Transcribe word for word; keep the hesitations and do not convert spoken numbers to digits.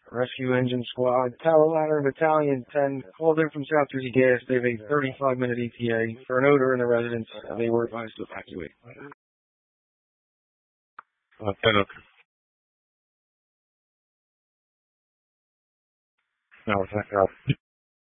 Rescue Engine Squad, Tower Ladder Battalion ten, called in from South Jersey Gas. They have a thirty-five minute E T A for an odor in the residence. They were advised to evacuate. Uh, ten, okay. Now, thank God.